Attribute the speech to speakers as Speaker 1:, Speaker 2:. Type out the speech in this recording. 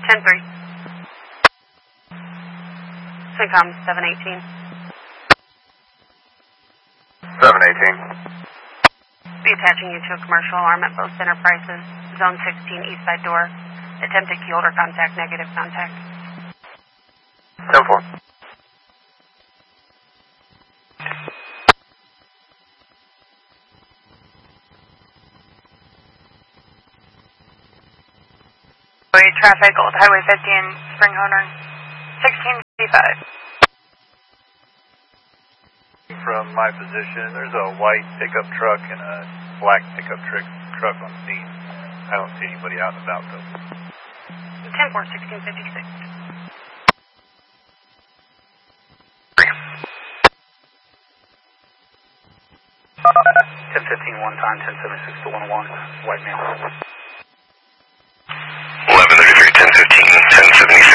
Speaker 1: 10-3. Syncom 718.
Speaker 2: 718.
Speaker 1: Be attaching you to a commercial alarm at both enterprises. Zone 16, east side door. Attempted key holder contact, negative contact.
Speaker 2: 10-4.
Speaker 1: Traffic, Old Highway 50 and Spring Horner, 1655.
Speaker 3: From my position, there's a white pickup truck and a black pickup truck on scene. I don't see anybody out and about though.
Speaker 1: 10-4, 1656.
Speaker 4: 10-15, one time, 10-76 to 101, white male.
Speaker 2: 1133, 10-15, 10-76.